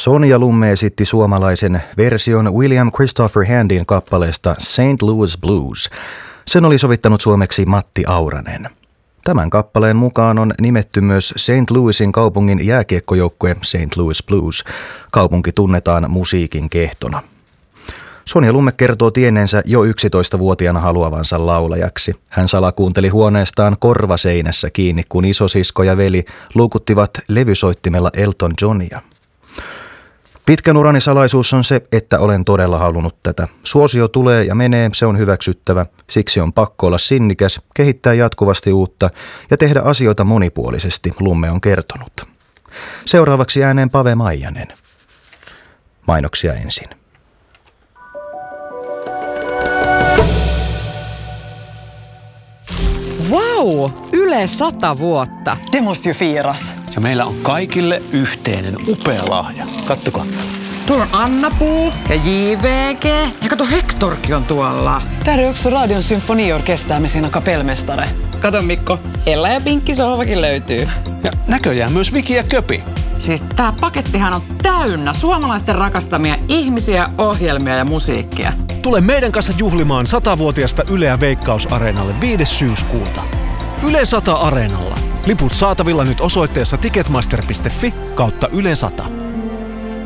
Sonja Lumme esitti suomalaisen version William Christopher Handin kappaleesta St. Louis Blues. Sen oli sovittanut suomeksi Matti Auranen. Tämän kappaleen mukaan on nimetty myös St. Louisin kaupungin jääkiekkojoukkue St. Louis Blues. Kaupunki tunnetaan musiikin kehtona. Sonja Lumme kertoo tienneensä jo 11-vuotiaana haluavansa laulajaksi. Hän salakuunteli huoneestaan korvaseinässä kiinni, kun isosisko ja veli luukuttivat levysoittimella Elton Johnia. Pitkän urani salaisuus on se, että olen todella halunnut tätä. Suosio tulee ja menee, se on hyväksyttävä. Siksi on pakko olla sinnikäs, kehittää jatkuvasti uutta ja tehdä asioita monipuolisesti, Lumme on kertonut. Seuraavaksi ääneen Pave Maijanen. Mainoksia ensin. Vau! Yle 100 vuotta. Det måste ju firas. Ja meillä on kaikille yhteinen upea lahja. Kattokaa. Tuolla on Anna-Puu ja JVG. Ja kato, Hektorkin on tuolla. Där är också Radion symfoniorkester med sina kapellmästare. Kato Mikko, Ella ja Pinkki sohvakin löytyy. Ja näköjään myös Viki ja Köpi. Siis tää pakettihan on täynnä suomalaisten rakastamia ihmisiä, ohjelmia ja musiikkia. Tule meidän kanssa juhlimaan 100-vuotiasta Yleä Veikkaus-areenalle 5. syyskuuta. Yle 100 Areenalla. Liput saatavilla nyt osoitteessa ticketmaster.fi/Yle 100.